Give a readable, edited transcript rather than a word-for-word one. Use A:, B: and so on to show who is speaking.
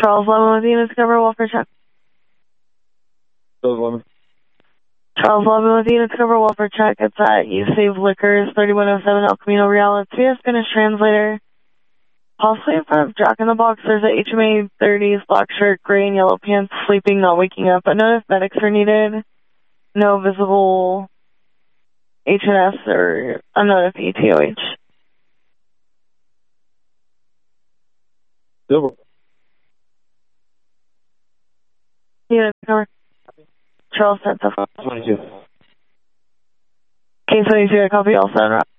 A: Charles Lemon with units cover, welfare check.
B: Charles Lemon.
A: Charles Lemon with units cover, welfare check. It's at You Save Liquors, 3107 El Camino Real. It's via Spanish translator. Possibly in front of Jack in the Box, there's a HMA 30s, black shirt, gray and yellow pants, sleeping, not waking up. Unknown if medics are needed. No visible HNS or unknown if ETOH.
B: Silver.
A: Unit cover. Charles 10 so far.
B: 22.
A: K22, I copy all 7.